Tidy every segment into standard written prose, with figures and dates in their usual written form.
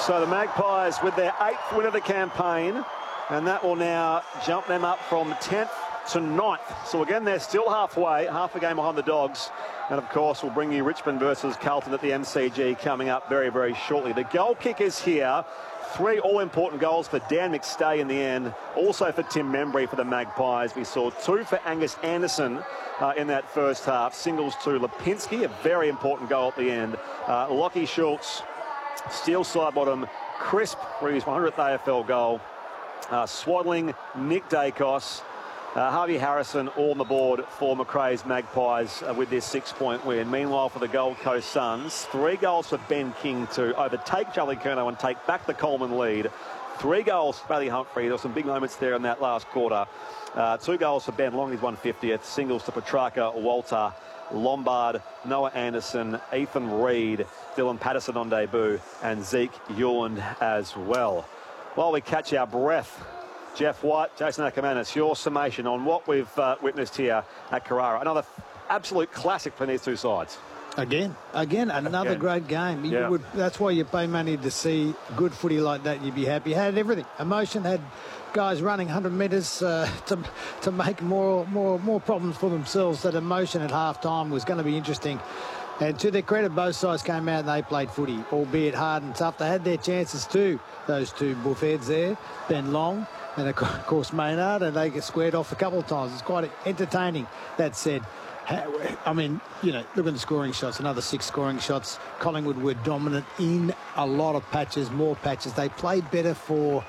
So the Magpies with their 8th win of the campaign, and that will now jump them up from 10th to 9th. So again, they're still halfway, half a game behind the Dogs. And of course, we'll bring you Richmond versus Carlton at the MCG coming up very, very shortly. The goal kickers here. 3 all-important goals for Dan McStay in the end. Also for Tim Membry for the Magpies. We saw 2 for Angus Anderson in that first half. Singles to Lipinski, a very important goal at the end. Lockie Schultz, steel side bottom, crisp for his 100th AFL goal. Swaddling, Nick Dacos, Harvey Harrison all on the board for Macrae's Magpies with this 6-point win. Meanwhile, for the Gold Coast Suns, 3 goals for Ben King to overtake Charlie Curnow and take back the Coleman lead. 3 goals for Bailey Humphrey. There were some big moments there in that last quarter. 2 goals for Ben Long, his 150th. Singles to Petrarca, Walter, Lombard, Noah Anderson, Ethan Reid, Dylan Patterson on debut, and Zeke Yuland as well. While we catch our breath, Jeff White, Jason Ackermanis, your summation on what we've witnessed here at Carrara. Another absolute classic for these two sides. Again, another great game. That's why you pay money to see good footy like that. You'd be happy. Had everything. Emotion, had guys running 100 metres to make more problems for themselves. That emotion at half-time was going to be interesting. And to their credit, both sides came out and they played footy, albeit hard and tough. They had their chances too, those two bullheads there, Ben Long and, of course, Maynard, and they get squared off a couple of times. It's quite entertaining. That said, I mean, look at the scoring shots, another 6 scoring shots. Collingwood were dominant in a lot of patches, more patches. They played better for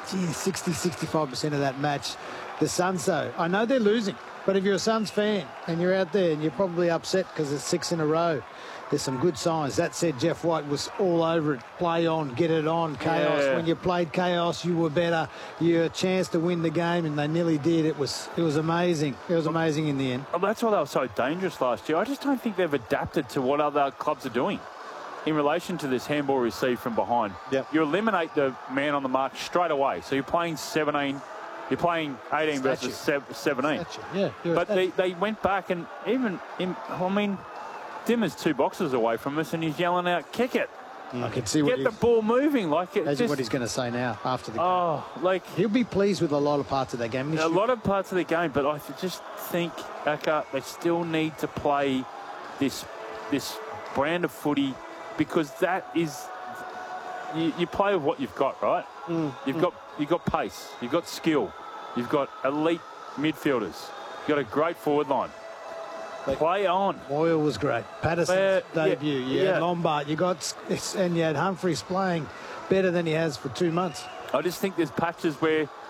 60-65% of that match. The Suns, though, I know they're losing, but if you're a Suns fan and you're out there and you're probably upset because it's 6 in a row, there's some good signs. That said, Jeff White was all over it. Play on, get it on, chaos. Yeah. When you played chaos, you were better. You had a chance to win the game, and they nearly did. It was amazing. It was amazing in the end. Well, that's why they were so dangerous last year. I just don't think they've adapted to what other clubs are doing in relation to this handball received from behind. Yep. You eliminate the man on the mark straight away. So you're playing 17. You're playing 18 versus 17. Yeah, but they went back and Dimmer's 2 boxes away from us and he's yelling out, kick it. I can see what Get the ball moving. That's what he's going to say now after the game. He'll be pleased with a lot of parts of that game. A lot of parts of the game, but I just think, Aka, they still need to play this brand of footy because that is... You play with what you've got, right? You've got pace, you've got skill, you've got elite midfielders, you've got a great forward line. Play on. Moyle was great. Patterson's debut. You had Lombard. You had Humphreys playing better than he has for 2 months. I just think there's patches where